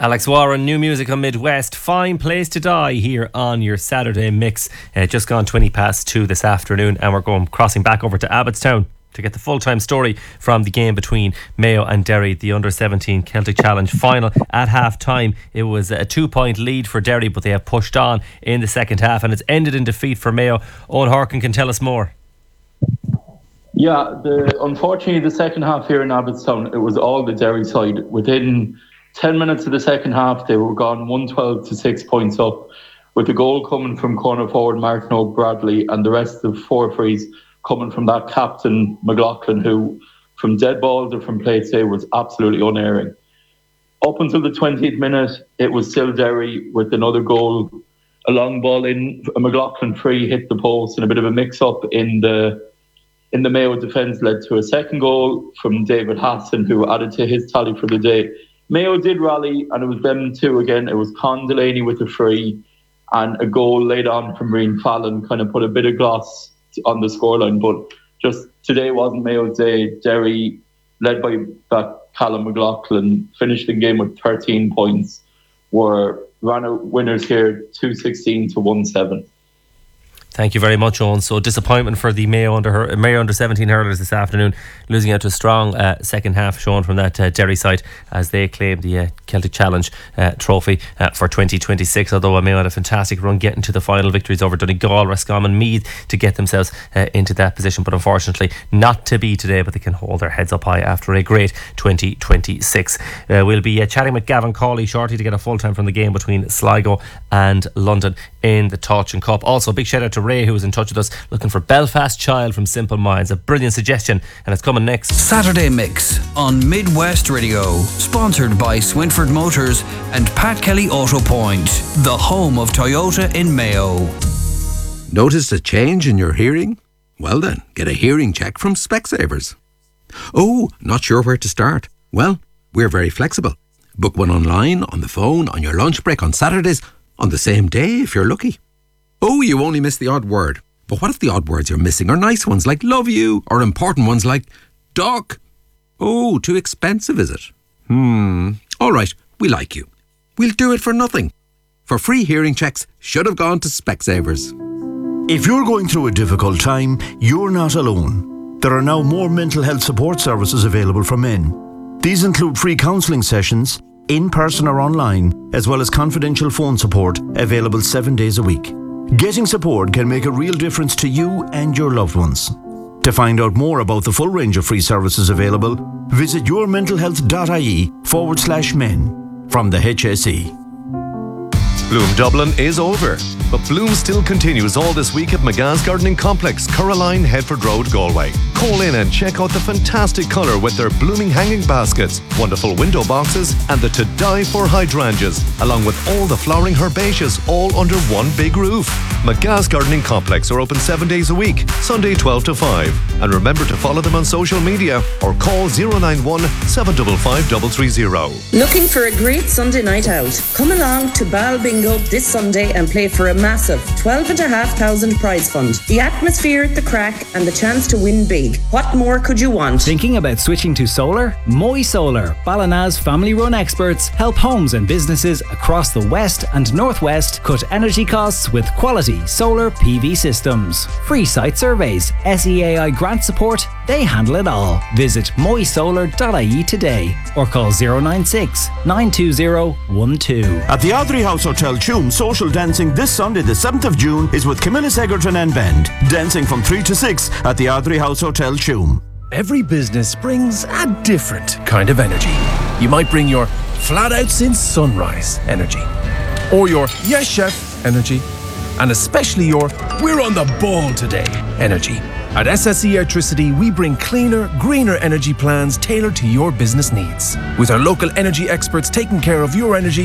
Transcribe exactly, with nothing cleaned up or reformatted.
Alex Warren, new music on Midwest. Fine place to die here on your Saturday mix. Uh, just gone twenty past two this afternoon, and we're going crossing back over to Abbottstown to get the full-time story from the game between Mayo and Derry, the under seventeen Celtic Challenge final. At half-time, it was a two-point lead for Derry, but they have pushed on in the second half, and it's ended in defeat for Mayo. Owen Harkin can tell us more. Yeah, the, unfortunately, the second half here in Abbottstown, it was all the Derry side. Within ten minutes of the second half, they were gone one twelve to six points up, with the goal coming from corner forward Martin O'Bradley, and the rest of four frees coming from that captain McLaughlin, who from dead balls or from play today was absolutely unerring. Up until the twentieth minute, it was still Derry with another goal. A long ball in, a McLaughlin free hit the post, and a bit of a mix-up in the in the Mayo defence led to a second goal from David Hassan, who added to his tally for the day. Mayo did rally, and it was them two again. It was Con Delaney with a free, and a goal laid on from Rian Fallon kind of put a bit of gloss on the scoreline. But just today wasn't Mayo's day. Derry, led by that Callum McLaughlin, finished the game with thirteen points, were ran out winners here two sixteen to one seven. Thank you very much, Owen. So disappointment for the Mayo under her, Mayo under seventeen hurlers this afternoon, losing out to a strong uh, second half shown from that uh, Derry side as they claim the uh, Celtic Challenge uh, trophy uh, for twenty twenty-six. Although Mayo had a fantastic run getting to the final victories over Donegal, Roscommon, Meath to get themselves uh, into that position, but unfortunately not to be today. But they can hold their heads up high after a great twenty twenty-six. Uh, we'll be uh, chatting with Gavin Cawley shortly to get a full time from the game between Sligo and London in the Tailteann Cup. Also, big shout out to Ray, who was in touch with us looking for Belfast Child from Simple Minds. A brilliant suggestion, and it's coming next. Saturday Mix on Midwest Radio, sponsored by Swinford Motors and Pat Kelly Auto Point, the home of Toyota in Mayo. Noticed a change in your hearing? Well then, get a hearing check from Specsavers. Oh, not sure where to start? Well, we're very flexible. Book one online, on the phone, on your lunch break, on Saturdays, on the same day if you're lucky. Oh, you only missed the odd word. But what if the odd words you're missing are nice ones like love you, or important ones like duck? Oh, too expensive, is it? Hmm. All right, we like you. We'll do it for nothing. For free hearing checks, should have gone to Specsavers. If you're going through a difficult time, you're not alone. There are now more mental health support services available for men. These include free counselling sessions, in person or online, as well as confidential phone support available seven days a week. Getting support can make a real difference to you and your loved ones. To find out more about the full range of free services available, visit yourmentalhealth.ie forward slash men from the H S E. Bloom Dublin is over, but Bloom still continues all this week at McGa's Gardening Complex, Coraline, Headford Road, Galway. Call in and check out the fantastic colour with their blooming hanging baskets, wonderful window boxes and the to die for hydrangeas, along with all the flowering herbaceous all under one big roof. McGa's Gardening Complex are open seven days a week, Sunday twelve to five. And remember to follow them on social media or call zero nine one, seven five five, three three zero. Looking for a great Sunday night out? Come along to Bal Bingo this Sunday and play for a massive twelve and a half thousand prize fund. The atmosphere, the crack and the chance to win big. What more could you want? Thinking about switching to solar? Moy Solar, Ballina's family-run experts, help homes and businesses across the west and northwest cut energy costs with quality solar P V systems. Free site surveys, S E A I grant support, they handle it all. Visit moy solar dot I E today or call zero nine six, nine two zero, one two. At the Audrey House Hotel Tuam, social dancing this Sunday the seventh of June is with Camilla Egerton and Bend. Dancing from three to six at the Audrey House Hotel Tuam. Every business brings a different kind of energy. You might bring your flat out since sunrise energy, or your yes chef energy, and especially your we're on the ball today energy. At S S E Electricity, we bring cleaner, greener energy plans tailored to your business needs. With our local energy experts taking care of your energy